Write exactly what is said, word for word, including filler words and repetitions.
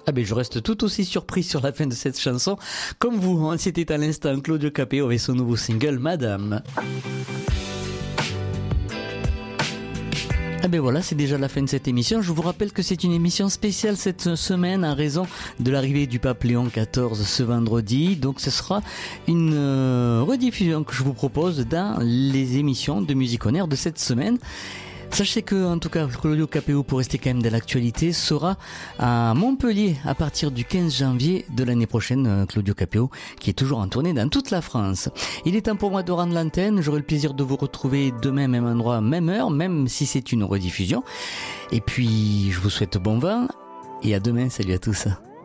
Ah ben je reste tout aussi surpris sur la fin de cette chanson. Comme vous, hein, c'était à l'instant Claudio Capéo avec son nouveau single Madame. Ah ben voilà, c'est déjà la fin de cette émission. Je vous rappelle que c'est une émission spéciale cette semaine en raison de l'arrivée du pape Léon quatorze ce vendredi. Donc ce sera une euh, rediffusion que je vous propose dans les émissions de Musique en Air de cette semaine. Sachez que, en tout cas, Claudio Capéo, pour rester quand même de l'actualité, sera à Montpellier à partir du quinze janvier de l'année prochaine. Claudio Capéo, qui est toujours en tournée dans toute la France. Il est temps pour moi de rendre l'antenne. J'aurai le plaisir de vous retrouver demain, même endroit, même heure, même si c'est une rediffusion. Et puis, je vous souhaite bon vent et à demain. Salut à tous.